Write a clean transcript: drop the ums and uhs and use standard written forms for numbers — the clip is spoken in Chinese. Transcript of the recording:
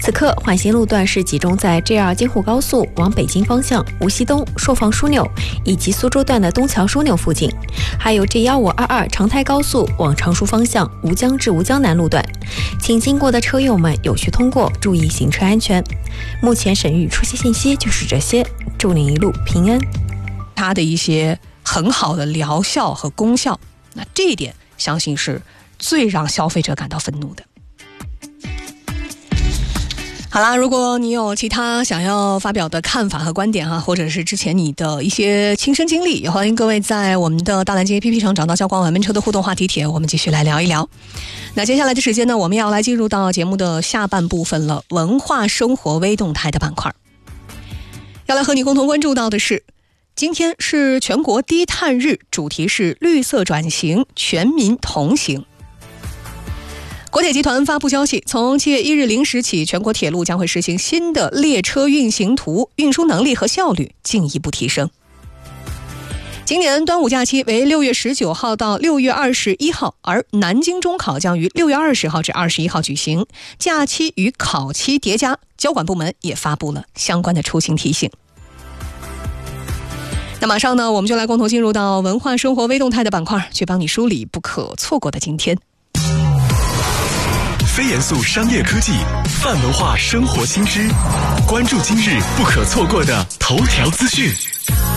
此刻缓行路段是集中在 JR 京沪高速往北京方向无锡东朔放枢纽以及苏州段的东桥枢纽附近，还有 J1522 长台高速往常熟方向吴江至吴江南路段，请经过的车友们有序通过，注意行车安全。目前省域出行信息就是这些，祝您一路平安。 它的一些很好的疗效和功效，那这一点相信是最让消费者感到愤怒的。好啦，如果你有其他想要发表的看法和观点或者是之前你的一些亲身经历，也欢迎各位在我们的大南京 APP 上找到销冠网门车的互动话题帖，我们继续来聊一聊。那接下来的时间呢，我们要来进入到节目的下半部分了，文化生活微动态的板块。要来和你共同关注到的是，今天是全国低碳日，主题是绿色转型，全民同行。国铁集团发布消息，从7月1日0时起，全国铁路将会实行新的列车运行图，运输能力和效率进一步提升。今年端午假期为6月19号到6月21号，而南京中考将于6月20号至21号举行，假期与考期叠加，交管部门也发布了相关的出行提醒。那马上呢，我们就来共同进入到文化生活微动态的板块，去帮你梳理不可错过的今天。 非严肃商业科技，泛文化生活新知，关注今日不可错过的头条资讯。